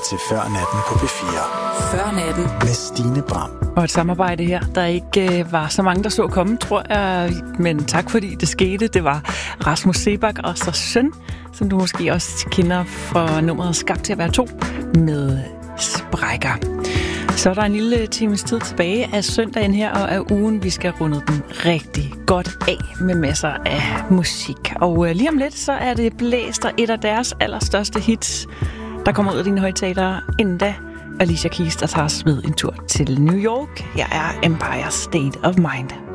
til Før Natten på P4. Før Natten. Med Stine Bram. Og et samarbejde her, der ikke var så mange, der så komme, tror jeg. Men tak fordi det skete. Det var Rasmus Seebach og så søn, som du måske også kender fra nummeret Skabt til at være to med Sprækker. Så er der en lille times tid tilbage af søndagen her og af ugen. Vi skal runde den rigtig godt af med masser af musik. Og lige om lidt, så er det Blæst og et af deres allerstørste hits, der kommer ud af dine højtalere. Inden da, Alicia Keys, der tager os med en tur til New York. Jeg er Empire State of Mind.